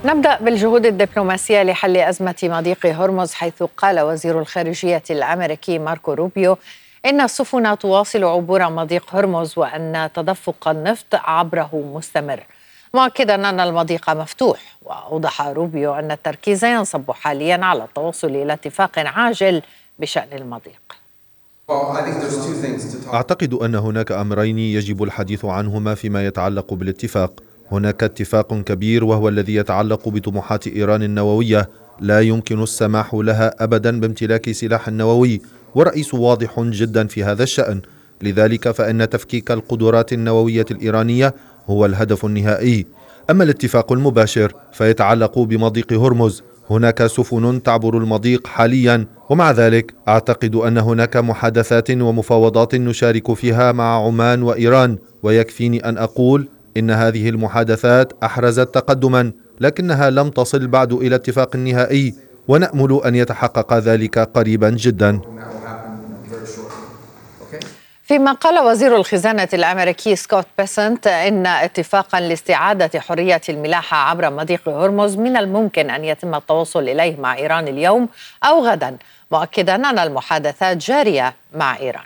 نبدأ بالجهود الدبلوماسية لحل أزمة مضيق هرمز، حيث قال وزير الخارجية الأمريكي ماركو روبيو إن السفن تواصل عبور مضيق هرمز وأن تدفق النفط عبره مستمر، مؤكدا أن المضيق مفتوح. وأوضح روبيو أن التركيز ينصب حاليا على التوصل إلى اتفاق عاجل بشأن المضيق. أعتقد أن هناك أمرين يجب الحديث عنهما فيما يتعلق بالاتفاق. هناك اتفاق كبير وهو الذي يتعلق بطموحات إيران النووية، لا يمكن السماح لها أبدا بامتلاك سلاح نووي، ورئيس واضح جدا في هذا الشأن. لذلك فإن تفكيك القدرات النووية الإيرانية هو الهدف النهائي. أما الاتفاق المباشر فيتعلق بمضيق هرمز. هناك سفن تعبر المضيق حاليا، ومع ذلك أعتقد أن هناك محادثات ومفاوضات نشارك فيها مع عمان وإيران، ويكفيني أن أقول إن هذه المحادثات أحرزت تقدما، لكنها لم تصل بعد إلى اتفاق نهائي، ونأمل أن يتحقق ذلك قريبا جدا. فيما قال وزير الخزانة الأمريكي سكوت بيسنت إن اتفاقا لاستعادة حرية الملاحة عبر مضيق هرمز من الممكن أن يتم التوصل إليه مع إيران اليوم أو غدا، مؤكدا أن المحادثات جارية مع إيران.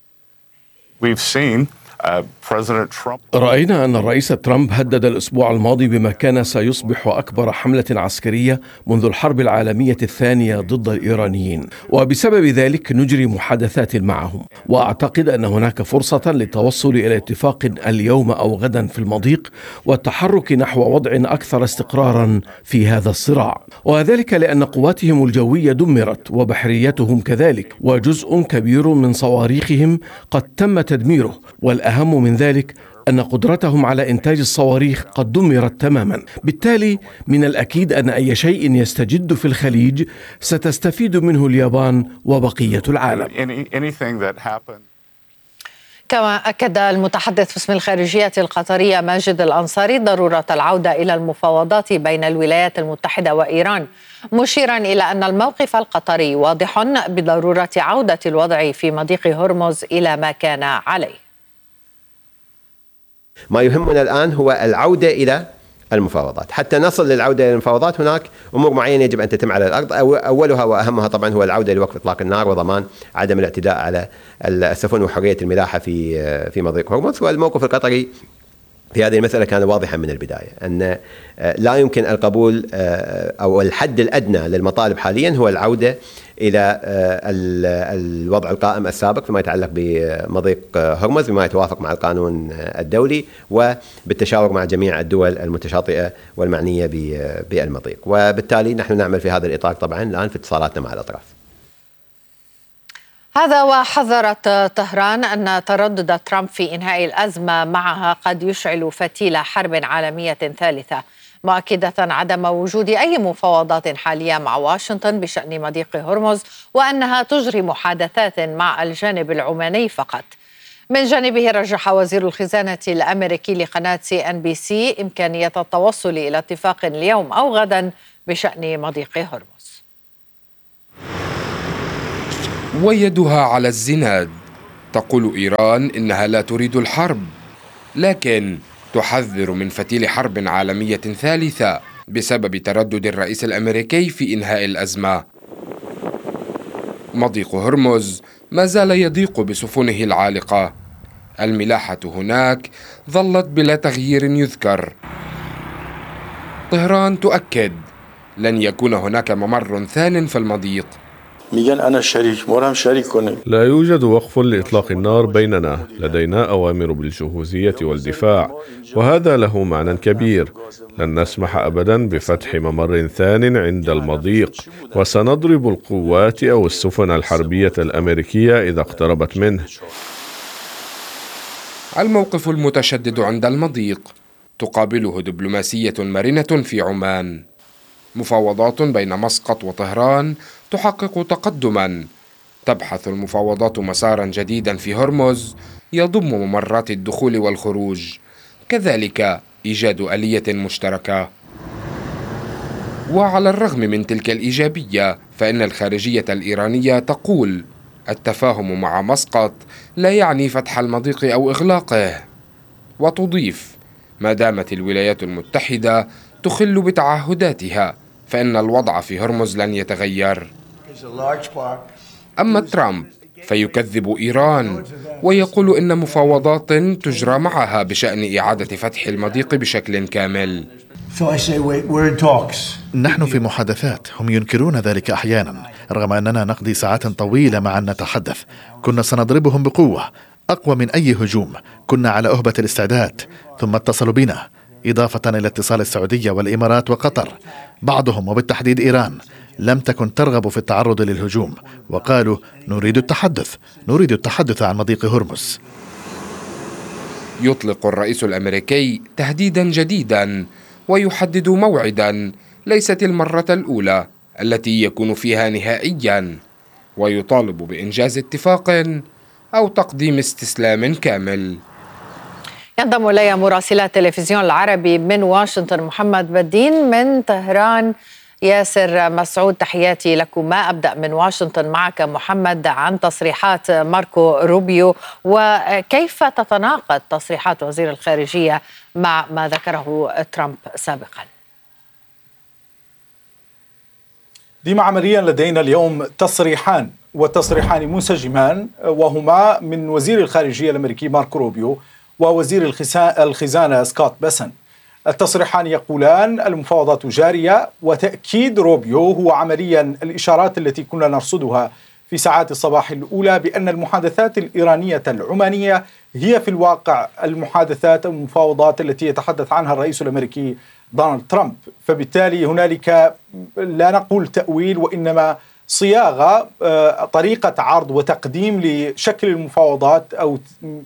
رأينا أن الرئيس ترامب هدد الأسبوع الماضي بما كان سيصبح أكبر حملة عسكرية منذ الحرب العالمية الثانية ضد الإيرانيين، وبسبب ذلك نجري محادثات معهم. وأعتقد أن هناك فرصة للتوصل إلى اتفاق اليوم أو غدا في المضيق والتحرك نحو وضع أكثر استقرارا في هذا الصراع، وذلك لأن قواتهم الجوية دمرت وبحريتهم كذلك، وجزء كبير من صواريخهم قد تم تدميره، والأهم من ذلك أن قدرتهم على إنتاج الصواريخ قد دمرت تماما. بالتالي من الأكيد أن أي شيء يستجد في الخليج ستستفيد منه اليابان وبقية العالم. كما أكد المتحدث باسم الخارجية القطرية ماجد الأنصاري ضرورة العودة إلى المفاوضات بين الولايات المتحدة وإيران، مشيرا إلى أن الموقف القطري واضح بضرورة عودة الوضع في مضيق هرمز إلى ما كان عليه. ما يهمنا الآن هو العودة إلى المفاوضات. حتى نصل للعودة إلى المفاوضات هناك أمور معينة يجب أن تتم على الأرض، أولها وأهمها طبعا هو العودة لوقف إطلاق النار وضمان عدم الاعتداء على السفن وحرية الملاحة في مضيق هرمز. والموقف القطري في هذه المسألة كان واضحا من البداية، أن لا يمكن القبول أو الحد الأدنى للمطالب حاليا هو العودة إلى الوضع القائم السابق فيما يتعلق بمضيق هرمز بما يتوافق مع القانون الدولي وبالتشاور مع جميع الدول المتشاطئة والمعنية بالمضيق. وبالتالي نحن نعمل في هذا الإطار طبعا الآن في اتصالاتنا مع الأطراف. هذا وحذرت طهران أن تردد ترامب في إنهاء الأزمة معها قد يشعل فتيل حرب عالمية ثالثة، مؤكدة عدم وجود أي مفاوضات حالية مع واشنطن بشأن مضيق هرمز، وأنها تجري محادثات مع الجانب العماني فقط. من جانبه رجح وزير الخزانة الأمريكي لقناة CNBC إمكانية التوصل إلى اتفاق اليوم أو غدا بشأن مضيق هرمز. ويدها على الزناد. تقول إيران إنها لا تريد الحرب، لكن تحذر من فتيل حرب عالمية ثالثة بسبب تردد الرئيس الأمريكي في إنهاء الأزمة. مضيق هرمز ما زال يضيق بسفنه العالقة. الملاحة هناك ظلت بلا تغيير يذكر. طهران تؤكد لن يكون هناك ممر ثان في المضيق. لا يوجد وقف لإطلاق النار بيننا، لدينا أوامر بالجهوزية والدفاع، وهذا له معنى كبير. لن نسمح أبدا بفتح ممر ثان عند المضيق، وسنضرب القوات أو السفن الحربية الأمريكية إذا اقتربت منه. الموقف المتشدد عند المضيق تقابله دبلوماسية مرنة في عمان. مفاوضات بين مسقط وطهران تحقق تقدما. تبحث المفاوضات مسارا جديدا في هرمز يضم ممرات الدخول والخروج، كذلك إيجاد آلية مشتركة. وعلى الرغم من تلك الإيجابية فإن الخارجية الإيرانية تقول التفاهم مع مسقط لا يعني فتح المضيق أو إغلاقه، وتضيف ما دامت الولايات المتحدة تخل بتعهداتها، فإن الوضع في هرمز لن يتغير. أما ترامب فيكذب إيران ويقول إن مفاوضات تجرى معها بشأن إعادة فتح المضيق بشكل كامل. نحن في محادثات، هم ينكرون ذلك أحيانا رغم أننا نقضي ساعات طويلة معا نتحدث. كنا سنضربهم بقوة أقوى من أي هجوم، كنا على أهبة الاستعداد، ثم اتصلوا بنا، إضافة إلى اتصال السعودية والإمارات وقطر. بعضهم وبالتحديد إيران لم تكن ترغب في التعرض للهجوم، وقالوا نريد التحدث عن مضيق هرمز. يطلق الرئيس الأمريكي تهديدا جديدا ويحدد موعدا ليست المرة الأولى التي يكون فيها نهائيا، ويطالب بإنجاز اتفاق أو تقديم استسلام كامل. ينضم إلي مراسل التلفزيون العربي من واشنطن محمد بدين، من طهران ياسر مسعود. تحياتي لكم. ما أبدأ من واشنطن معك محمد عن تصريحات ماركو روبيو، وكيف تتناقض تصريحات وزير الخارجية مع ما ذكره ترامب سابقا؟ ديما عمليا لدينا اليوم تصريحان وتصريحان منسجمان، وهما من وزير الخارجية الأمريكي ماركو روبيو ووزير الخزانة سكوت بيسنت. التصريحان يقولان المفاوضات جارية، وتأكيد روبيو هو عمليا الإشارات التي كنا نرصدها في ساعات الصباح الأولى بأن المحادثات الإيرانية العمانية هي في الواقع المحادثات المفاوضات التي يتحدث عنها الرئيس الأمريكي دونالد ترامب. فبالتالي هنالك لا نقول تأويل وإنما صياغة، طريقة عرض وتقديم لشكل المفاوضات أو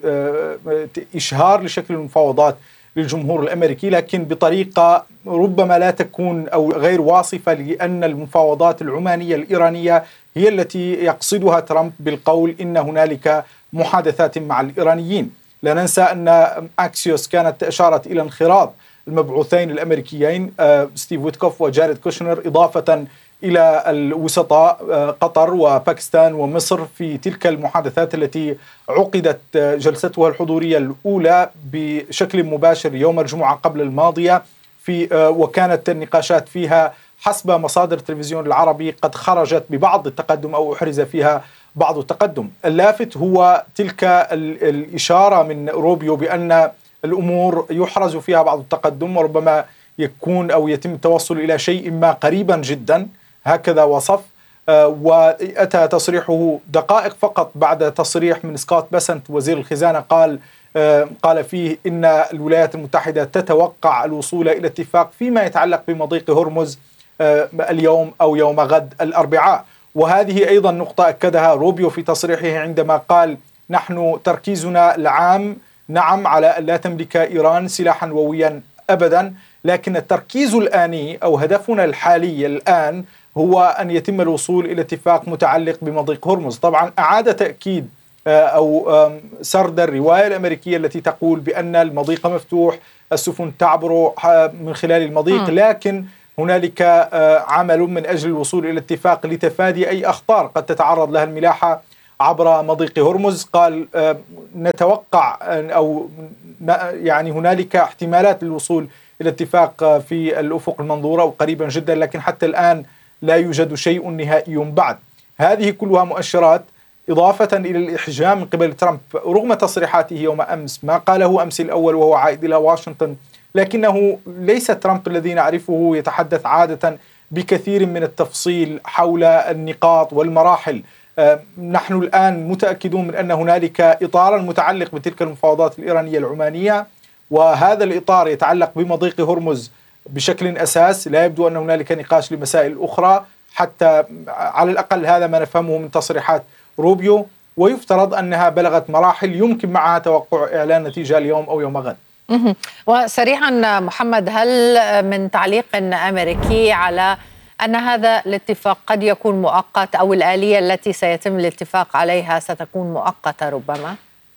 إشهار لشكل المفاوضات للجمهور الأمريكي، لكن بطريقة ربما لا تكون أو غير واصفة، لأن المفاوضات العمانية الإيرانية هي التي يقصدها ترامب بالقول إن هنالك محادثات مع الإيرانيين. لا ننسى أن أكسيوس كانت أشارت إلى انخراط المبعوثين الأمريكيين ستيف ويتكوف وجاريد كوشنر، إضافة إلى الوسطاء قطر وباكستان ومصر في تلك المحادثات التي عقدت جلستها الحضورية الأولى بشكل مباشر يوم الجمعة قبل الماضية، وكانت النقاشات فيها حسب مصادر التلفزيون العربي قد خرجت ببعض التقدم أو أحرز فيها بعض التقدم. اللافت هو تلك الإشارة من روبيو بأن الأمور يحرز فيها بعض التقدم، وربما يكون أو يتم التوصل إلى شيء ما قريبا جدا، هكذا وصف. وأتى تصريحه دقائق فقط بعد تصريح من سكوت بيسنت وزير الخزانة قال فيه إن الولايات المتحدة تتوقع الوصول إلى اتفاق فيما يتعلق بمضيق هرمز اليوم أو يوم غد الأربعاء. وهذه أيضا نقطة أكدها روبيو في تصريحه عندما قال نحن تركيزنا العام نعم على أن لا تملك إيران سلاحا نوويا أبدا، لكن التركيز الآني أو هدفنا الحالي الآن هو أن يتم الوصول إلى اتفاق متعلق بمضيق هرمز. طبعا أعاد تأكيد أو سرد الرواية الأمريكية التي تقول بأن المضيق مفتوح، السفن تعبر من خلال المضيق، لكن هنالك عمل من أجل الوصول إلى اتفاق لتفادي أي أخطار قد تتعرض لها الملاحة عبر مضيق هرمز. قال نتوقع أو يعني هنالك احتمالات للوصول إلى اتفاق في الأفق المنظورة وقريبا جدا، لكن حتى الآن لا يوجد شيء نهائي بعد. هذه كلها مؤشرات، إضافة إلى الإحجام من قبل ترامب رغم تصريحاته يوم أمس، ما قاله أمس الأول وهو عائد إلى واشنطن، لكنه ليس ترامب الذي نعرفه يتحدث عادة بكثير من التفصيل حول النقاط والمراحل. نحن الآن متأكدون من أن هنالك إطارا متعلق بتلك المفاوضات الإيرانية العمانية، وهذا الإطار يتعلق بمضيق هرمز بشكل أساس. لا يبدو أن هنالك نقاش لمسائل أخرى، حتى على الأقل هذا ما نفهمه من تصريحات روبيو، ويفترض أنها بلغت مراحل يمكن معها توقع إعلان نتيجة اليوم أو يوم غد. وسريعا محمد، هل من تعليق أمريكي على أن هذا الاتفاق قد يكون مؤقت أو الآلية التي سيتم الاتفاق عليها ستكون مؤقتة ربما؟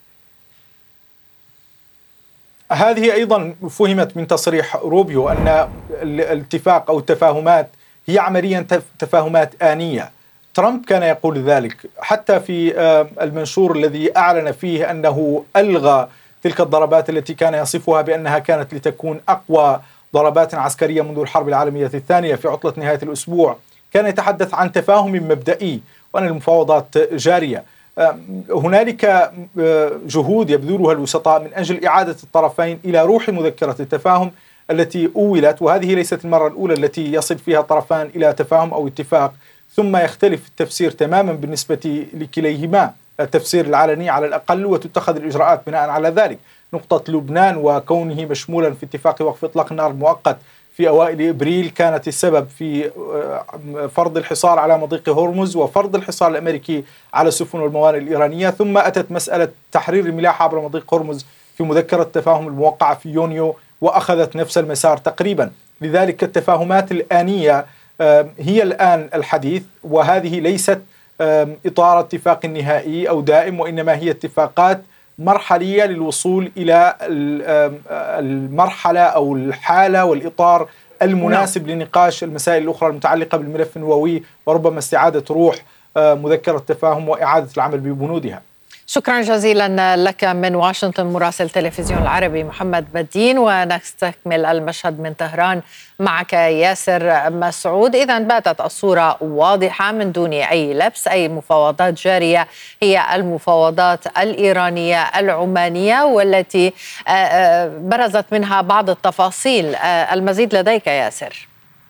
هذه أيضا فهمت من تصريح روبيو أن الاتفاق أو التفاهمات هي عمليا تفاهمات آنية. ترامب كان يقول ذلك حتى في المنشور الذي أعلن فيه أنه ألغى تلك الضربات التي كان يصفها بأنها كانت لتكون أقوى ضربات عسكرية منذ الحرب العالمية الثانية في عطلة نهاية الأسبوع، كان يتحدث عن تفاهم مبدئي وأن المفاوضات جارية. هنالك جهود يبذلها الوسطاء من أجل إعادة الطرفين إلى روح مذكرة التفاهم التي أولت، وهذه ليست المرة الأولى التي يصل فيها الطرفان إلى تفاهم أو اتفاق ثم يختلف التفسير تماما بالنسبة لكليهما، التفسير العلني على الأقل، وتتخذ الإجراءات بناء على ذلك. نقطة لبنان وكونه مشمولا في اتفاق وقف إطلاق النار المؤقت في أوائل إبريل كانت السبب في فرض الحصار على مضيق هرمز وفرض الحصار الأمريكي على السفن والموانئ الإيرانية، ثم أتت مسألة تحرير الملاحة عبر مضيق هرمز في مذكرة التفاهم الموقعة في يونيو وأخذت نفس المسار تقريبا. لذلك التفاهمات الآنية هي الآن الحديث، وهذه ليست إطار اتفاق نهائي أو دائم، وإنما هي اتفاقات مرحلية للوصول إلى المرحلة أو الحالة والإطار المناسب لنقاش المسائل الأخرى المتعلقة بالملف النووي، وربما استعادة روح مذكرة التفاهم وإعادة العمل ببنودها. شكرا جزيلا لك من واشنطن مراسل تلفزيون العربي محمد بدين. ونستكمل المشهد من طهران معك ياسر مسعود. إذا باتت الصورة واضحة من دون أي لبس، أي مفاوضات جارية هي المفاوضات الإيرانية العمانية، والتي برزت منها بعض التفاصيل. المزيد لديك ياسر.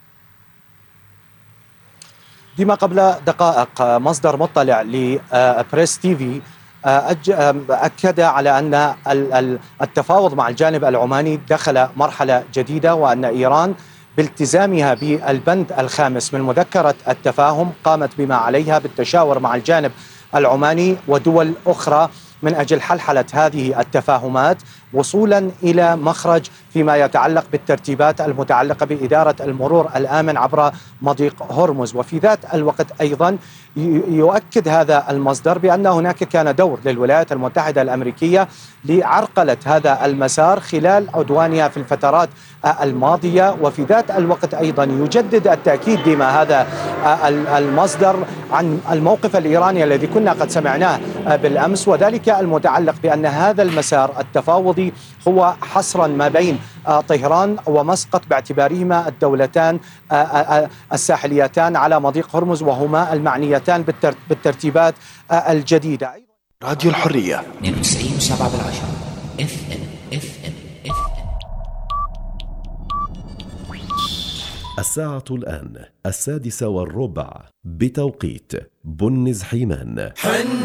ديما، قبل دقائق مصدر مطلع لبريس تي في أكد على أن التفاوض مع الجانب العماني دخل مرحلة جديدة، وأن إيران بالتزامها بالبند الخامس من مذكرة التفاهم قامت بما عليها بالتشاور مع الجانب العماني ودول أخرى من أجل حلحلة هذه التفاهمات وصولا إلى مخرج فيما يتعلق بالترتيبات المتعلقة بإدارة المرور الآمن عبر مضيق هرمز. وفي ذات الوقت أيضا يؤكد هذا المصدر بأن هناك كان دور للولايات المتحدة الأمريكية لعرقلة هذا المسار خلال عدوانها في الفترات الماضية. وفي ذات الوقت أيضا يجدد التأكيد ديما هذا المصدر عن الموقف الإيراني الذي كنا قد سمعناه بالأمس، وذلك المتعلق بأن هذا المسار التفاوضي هو حصرا ما بين طهران ومسقط باعتبارهما الدولتان الساحليتان على مضيق هرمز وهما المعنيتان بالترتيبات الجديدة. راديو الحرية 92.7 FM. الساعة الآن 6:15 بتوقيت بنز حيمان.